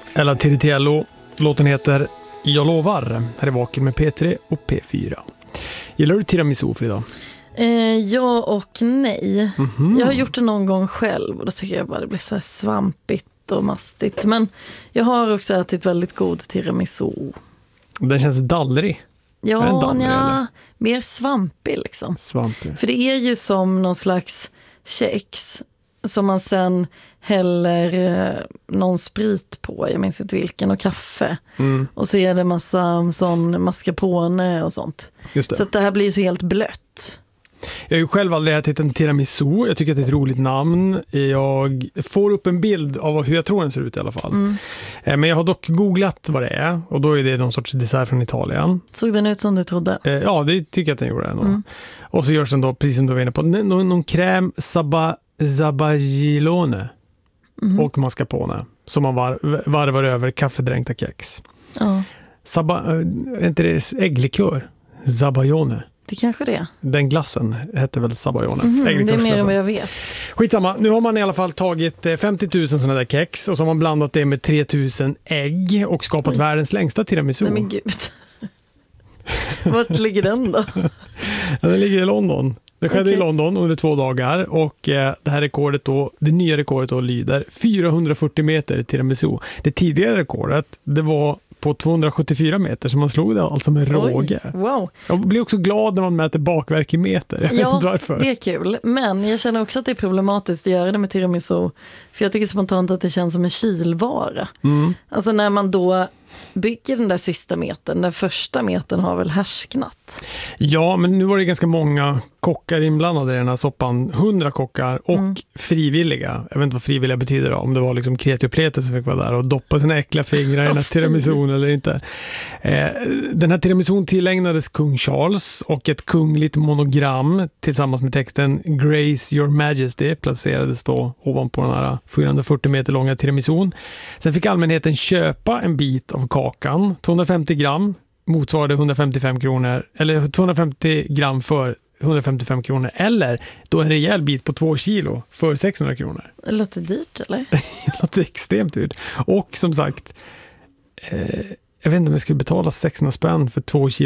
Ella Tiritiello. Låten heter Jag lovar. Här är Vaken med P3 och P4. Gillar du tiramisu, Frida? Ja och nej. Jag har gjort det någon gång själv och då tycker jag bara det blir så här svampigt och mastigt. Men jag har också ätit väldigt god tiramisu. Den känns dallrig. Ja, mer svampig liksom. Svampig. För det är ju som någon slags kex som man sen häller någon sprit på, jag minns inte vilken, och kaffe. Och så är det massa sån mascarpone och sånt. Just det. Så att det här blir ju så helt blött. Jag har ju själv aldrig ätit en tiramisu. Jag tycker att det är ett roligt namn. Jag får upp en bild av hur jag tror den ser ut i alla fall. Men jag har dock googlat vad det är. Och då är det någon sorts dessert från Italien. Såg den ut som du trodde? Ja, det tycker jag att den gjorde. Och så görs den då, precis som du var inne på, någon crème zabajilone och mascarpone som man varvar över kaffedränkta kex. Ja. Är inte det ägglikör? Zabajone. Det kanske det. Den glassen hette väl Zabajone. Det är mer än vad jag vet. Skitsamma, nu har man i alla fall tagit 50 000 sådana där kex och så har man blandat det med 3 000 ägg och skapat världens längsta tiramisu. Nej men gud. Vart ligger den då? Ja, den ligger i London. Det skedde i London under 2 dagar och det här rekordet då, det nya rekordet då lyder 440 meter tiramisu. Det tidigare rekordet, det var på 274 meter, så man slog det alltså med råge. Wow. Jag blir också glad när man mäter bakverk i meter. Jag vet inte varför. Det är kul. Men jag känner också att det är problematiskt att göra det med tiramisu. För jag tycker spontant att det känns som en kylvara. Alltså när man då bygger den där sista metern, den första metern har väl härsknat. Ja, men nu var det ganska många kockar inblandade i den här soppan. 100 kockar och frivilliga. Jag vet inte vad frivilliga betyder då. Om det var liksom kreti och pleti som fick vara där och doppa sina äckliga fingrar i den här tiramisun eller inte. Den här tiramisun tillägnades kung Charles och ett kungligt monogram tillsammans med texten Grace Your Majesty placerades då ovanpå den här 440 meter långa tiramisun. Sen fick allmänheten köpa en bit av kakan. 250 gram motsvarade 155 kronor, eller 250 gram för 155 kronor, eller då en rejäl bit på 2 kilo för 600 kronor. Det låter dyrt, eller? Det låter extremt dyrt. Och som sagt, jag vet inte om jag skulle betala 600 spänn för 2 kilo